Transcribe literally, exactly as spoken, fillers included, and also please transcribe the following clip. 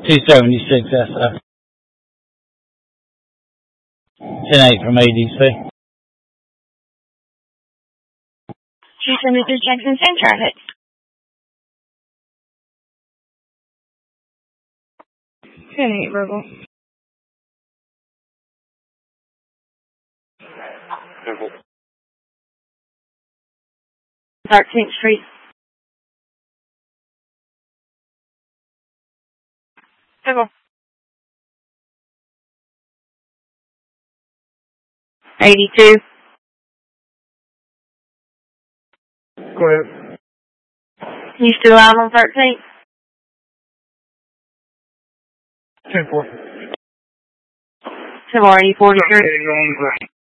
two seventy-six S F. ten eight from A D C. Houston, this is Jackson Same Traffic. ten eight, Verbal. thirteenth Street. Verbal. eighty-two. Go ahead. You still out on thirteenth? ten four. ten four, eighty forty-three.